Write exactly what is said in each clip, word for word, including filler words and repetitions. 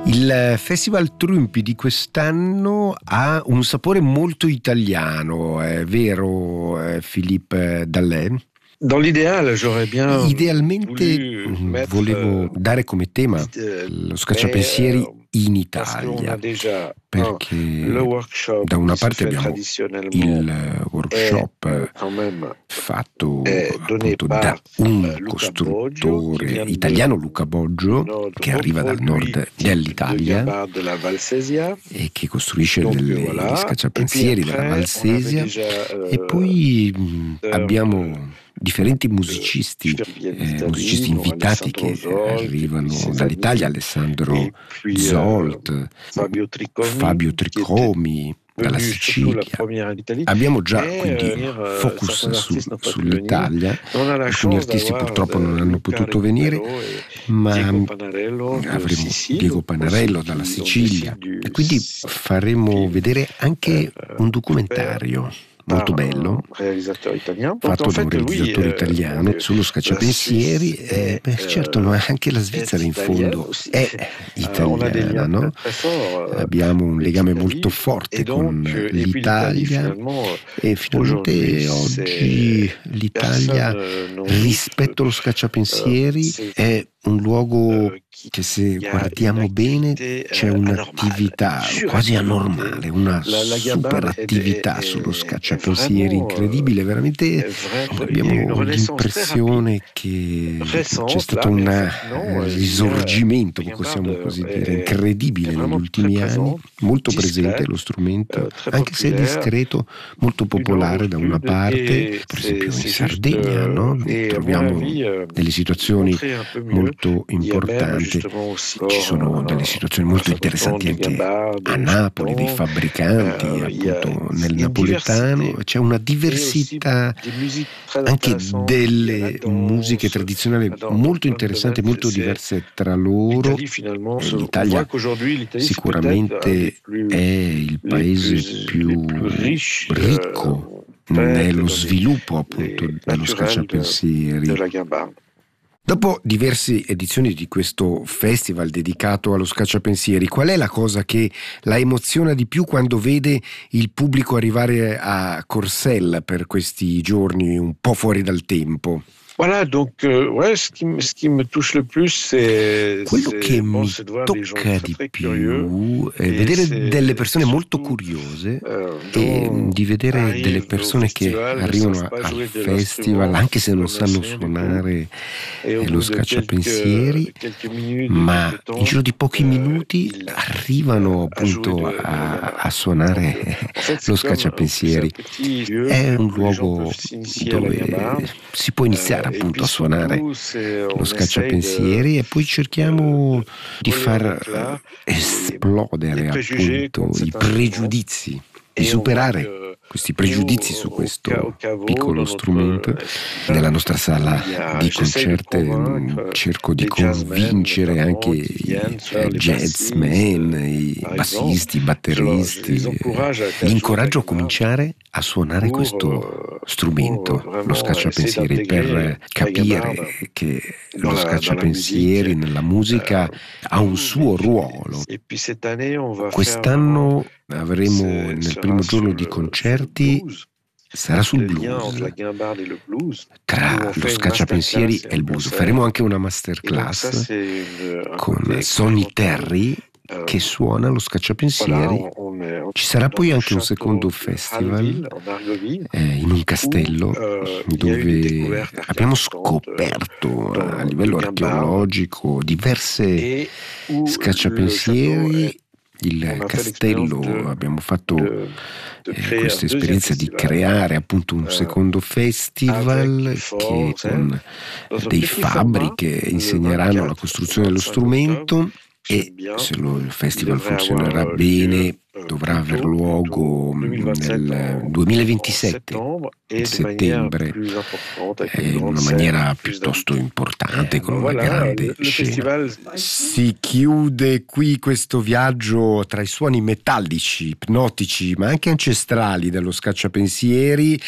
Il Festival Trumpi di quest'anno ha un sapore molto italiano, è vero, eh, Philippe Dallet? Dans l'idéal, j'aurais bien Idealmente voulu mh, mettre, volevo euh, dare come tema euh, lo scacciapensieri mais, in parce qu'on a Italia, déjà un, perché le workshop da una qui se parte fait abbiamo traditionnellement il est workshop euh, quand même fatto est donné appunto par da un euh, Luca Boggio qui costruttore vient italiano, de, Luca du Boggio, nord, che arriva dal reproduit nord type de dell'Italia gambard de la Valsesia. e che costruisce Donc delle, euh, gli voilà. Et puis scacciapensieri della après, on avait Valsesia. déjà E euh, poi mh, euh, abbiamo differenti euh, musicisti, qui viennent eh, d'Italie, musicisti dont invitati Alessandro che Zolt, et puis arrivano ses dall'Italia, amis, Alessandro et puis euh, Zolt, Fabio Tricomi, Fabio qui était Tricomi dalla venu surtout la Sicilia. première en Italie, Abbiamo già mais quindi euh, euh, focus certains su- artistes n'ont pas pu venir. sull'Italia. On a la Alcuni chance artisti d'avoir purtroppo non de hanno Luca potuto venire, Recupero e ma Diego Panarello de avremo Sicile, Diego aussi, Panarello dalla qui ont des Sicilia films du e quindi faremo film vedere anche euh, un fait documentario molto par bello un réalisateur italien. Donc fatto en da un fait, oui, realizzatore euh, italiano euh, sullo la scacciapensieri. Suisse Eh, est, beh, certo, ma euh, anche la est Svizzera in italienne fondo aussi. è Euh, on a des italiana, liens no? très, très forts euh, Abbiamo un avec legame l'Italie. molto forte Et donc, con euh, et puis l'Italie, l'Italia finalement, euh, e aujourd'hui, finalmente oggi c'est l'Italia, personne euh, n'en doute. rispetto allo Euh, scacciapensieri, c'est è un luogo euh, qui che, se il y a guardiamo une bene, activité c'è euh, anormale, un'attività une quasi suraktivité. anormale, una La, la super gabarde est, est, attività est, sullo est scacciapensieri vraiment, euh, incredibile, veramente est vraiment, il y a une abbiamo renaissance très rapide, l'impressione che c'è récente stato là, mais un en fait non, euh, il y a risorgimento, la possiamo gabarde così dire, est, est incredibile negli vraiment très ultimi anni, présente, molto presente discrète, lo strumento, euh, très anche se populaire, discreto, molto une popolare da una ouverture, parte, et per c'est, esempio in c'est juste, Sardegna, euh, no? et à mon Troviamo avis, euh, delle situazioni montrer un peu mieux. molto Il y a même importanti. justement aussi Ci sono delle un, situazioni un molto fabricant interessanti de anche gabarde a Napoli, dei gitan, fabbricanti euh, il y a appunto nel une napoletano, diversité c'è una et aussi diversità des musiques très anche intéressantes liées à la delle musiche danse, tradizionali dans, dans molto plein de interessanti, domaines. molto C'est, diverse tra loro. l'Italie finalement, E se- on l'Italia voit qu'aujourd'hui l'Italie c'est peut-être un des sicuramente plus è il les paese plus più les plus riches ricco euh, peut-être nello dans les, sviluppo appunto les dello naturels de, de scacciapensieri. la gabarde. Dopo diverse edizioni di questo festival dedicato allo scacciapensieri, qual è la cosa che la emoziona di più quando vede il pubblico arrivare a Corcelles per questi giorni un po' fuori dal tempo? Voilà, donc euh, ouais, ce qui, me- ce qui me touche le plus, c'est, Quello che c'est, bon, mi c'est de voir des gens tocca très di très curieux più è et vedere delle c'est persone molto surtout curiose euh, e dont di vedere delle arrivent au persone che festival, ne arrivano savent a- pas al jouer de festival l'instrument, anche se non connaissent sanno rien du tout, suonare et au eh, lo bout de scacciapensieri, quelques quelques minutes, de ma quelques in temps, giro di pochi euh, minuti ils arrivano euh, à jouer appunto de, de la a, gabarde. a suonare Donc, euh, en fait, lo c'est comme un, c'est un scacciapensieri. petit lieu È un où les gens luogo peuvent s'initier à la dove gabarde. si può iniziare Euh, et appunto puis a suonare surtout, c'est, lo on essaye de, scacciapensieri e poi de, cerchiamo de di voler en far éclat eh, les, les esplodere préjugés appunto contre i cet instrument. pregiudizi, di Et on voit superare que questi nous, pregiudizi su au, ca- au questo caveau, piccolo dans strumento. notre festival, Nella nostra sala il y a, di j'essaye de concerti mh, convaincre cerco di les jazzmen, convincere anche notamment, qui i viennent eh, faire les bassistes, jazzmen, i par exemple. bassisti, i Je, leur- je les batteristi. eh, encourage à, à Li jouer de la incoraggio a gabarde cominciare a suonare pour, questo euh, pour strumento, lo vraiment essayer scacciapensieri, d'intégrer per la gabarde capire che dans lo la, dans la musique. scacciapensieri nella Euh, musica ha un tout, suo et puis, ruolo. et puis cette année, on va faire vraiment, Quest'anno avremo c'est- nel sera primo giorno sur di le, sur le concerti, blues, sarà sul le lien entre blues, la guimbarde et le blues, où tra on lo fait une scacciapensieri masterclass et e il un blues. concert. Faremo anche una Et donc ça, masterclass c'est une- un con côté Sonny expérimental. Terry Euh, che suona lo voilà, scacciapensieri. on, on est Ci sarà dans poi le anche un château secondo de festival Hallville, en Argovie, eh, in un où castello euh, il y a eu des dove découvertes abbiamo archéologiques scoperto dans, a de livello guimbardes archeologico diverse et où le château scacciapensieri. est, Il on a fait l'expérience castello, de, abbiamo fatto de, de eh, créer un questa deuxième esperienza di festival creare appunto un euh, secondo avec festival Fort che con dans un dei petit fabbri format che le insegneranno la vingt-quatre costruzione dello vingt-cinq octobre. strumento. E J'aime bien. se lo- il Il festival devrait funzionerà avoir bene, lieu euh, dovrà aver plutôt, luogo plutôt duemilaventisette nel en, en duemilaventisette, septembre et de manière settembre, plus importante avec eh, une in grande una scène, maniera plus piuttosto d'invités. importante, con Ben una voilà, grande le, le scena. festival. Si chiude qui questo viaggio tra i suoni metallici, ipnotici, ma anche ancestrali dello scacciapensieri.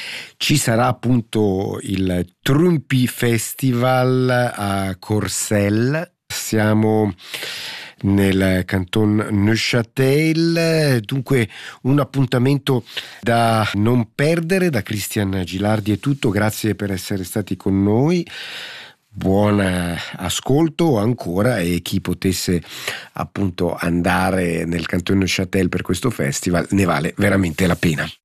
Ci sarà appunto il Trumpi Festival a Corcelles. Siamo nel canton Neuchâtel. Dunque un appuntamento da non perdere. Da Cristian Gilardi è tutto, grazie per essere stati con noi. Buon ascolto ancora, e chi potesse appunto andare nel canton Neuchâtel per questo festival ne vale veramente la pena.